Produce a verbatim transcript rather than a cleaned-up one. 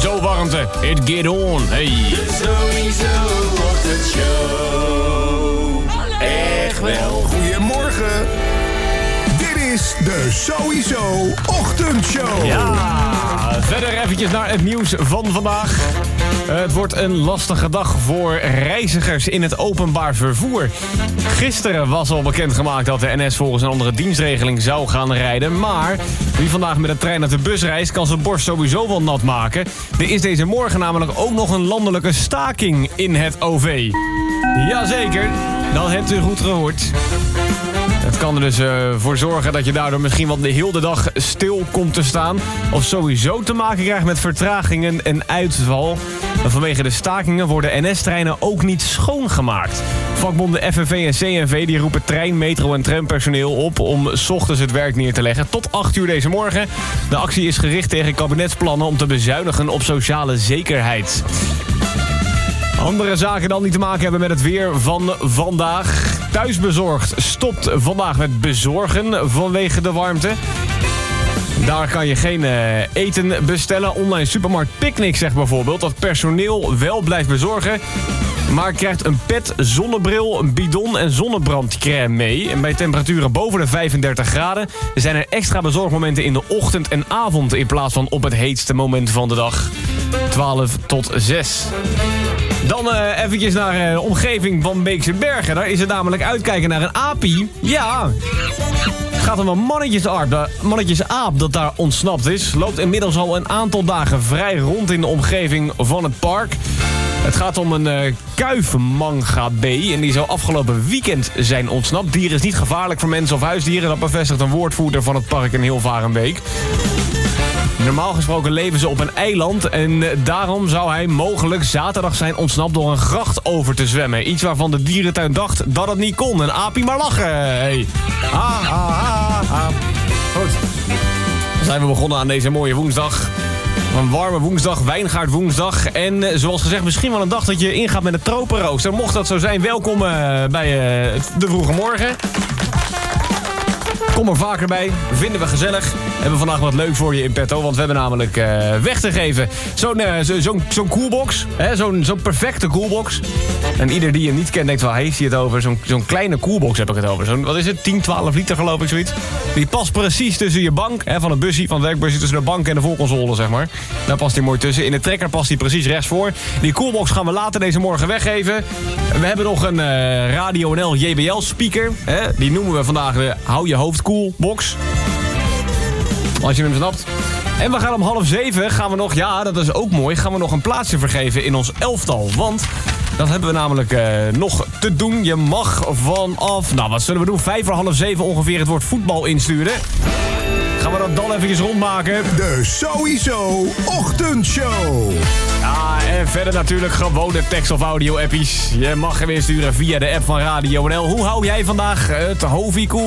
Sowieso warmte. It get on. Hey. De Sowieso Ochtendshow. Echt wel. Goedemorgen. Dit is de Sowieso Ochtendshow. Ja, verder eventjes naar het nieuws van vandaag. Uh, het wordt een lastige dag voor reizigers in het openbaar vervoer. Gisteren was al bekendgemaakt dat de N S volgens een andere dienstregeling zou gaan rijden. Maar wie vandaag met de trein naar de bus reist, kan zijn borst sowieso wel nat maken. Er is deze morgen namelijk ook nog een landelijke staking in het O V. Jazeker, dat hebt u goed gehoord. Het kan er dus uh, voor zorgen dat je daardoor misschien wel de hele dag stil komt te staan. Of sowieso te maken krijgt met vertragingen en uitval. En vanwege de stakingen worden N S-treinen ook niet schoongemaakt. Vakbonden F N V en C N V die roepen trein, metro en trampersoneel op om 's ochtends het werk neer te leggen. Tot acht uur deze morgen. De actie is gericht tegen kabinetsplannen om te bezuinigen op sociale zekerheid. Andere zaken dan die te maken hebben met het weer van vandaag. Thuisbezorgd stopt vandaag met bezorgen vanwege de warmte. Daar kan je geen uh, eten bestellen. Online supermarkt Picnic zegt bijvoorbeeld dat personeel wel blijft bezorgen, maar krijgt een pet, zonnebril, een bidon en zonnebrandcrème mee. En bij temperaturen boven de vijfendertig graden zijn er extra bezorgmomenten in de ochtend en avond in plaats van op het heetste moment van de dag. twaalf tot zes. Dan uh, eventjes naar uh, de omgeving van Beekse Bergen. Daar is het namelijk uitkijken naar een aapie. Ja, het gaat om een mannetjesaap, mannetjesaap dat daar ontsnapt is. Loopt inmiddels al een aantal dagen vrij rond in de omgeving van het park. Het gaat om een uh, kuifmangabe en die zou afgelopen weekend zijn ontsnapt. Dier is niet gevaarlijk voor mensen of huisdieren. Dat bevestigt een woordvoerder van het park in Hilvarenbeek. Normaal gesproken leven ze op een eiland en daarom zou hij mogelijk zaterdag zijn ontsnapt door een gracht over te zwemmen. Iets waarvan de dierentuin dacht dat het niet kon. Een aapie maar lachen. Hey. Ah, ah, ah, ah. Goed. Dan zijn we begonnen aan deze mooie woensdag. Een warme woensdag, wijngaard woensdag. En uh, zoals gezegd, misschien wel een dag dat je ingaat met een tropenrooster. Mocht dat zo zijn, welkom uh, bij uh, de vroege morgen. Kom er vaker bij, vinden we gezellig. We hebben vandaag wat leuks voor je in petto, want we hebben namelijk uh, weg te geven. Zo'n uh, zo, zo, zo'n coolbox, hè? Zo'n, zo'n perfecte coolbox. En ieder die hem niet kent denkt, waar heeft hij het over? Zo'n, zo'n kleine coolbox heb ik het over. Zo'n, wat is het, tien, twaalf liter geloof ik, zoiets. Die past precies tussen je bank, hè, van het busje, van het werkbusje, tussen de bank en de voorconsole, zeg maar. Daar past hij mooi tussen. In de trekker past hij precies rechts voor. Die coolbox gaan we later deze morgen weggeven. We hebben nog een uh, Radio N L J B L speaker. Hè? Die noemen we vandaag de Hou je hoofd cool box. Als je hem snapt. En we gaan om half zeven gaan we nog, ja dat is ook mooi, gaan we nog een plaatsje vergeven in ons elftal. Want dat hebben we namelijk uh, nog te doen. Je mag vanaf, nou wat zullen we doen, vijf voor half zeven ongeveer het woord voetbal insturen. Gaan we dat dan eventjes rondmaken. De Sowieso Ochtendshow. Ja, en verder natuurlijk gewone tekst- of audio-appies. Je mag hem insturen via de app van Radio N L. Hoe hou jij vandaag het hoofie cool?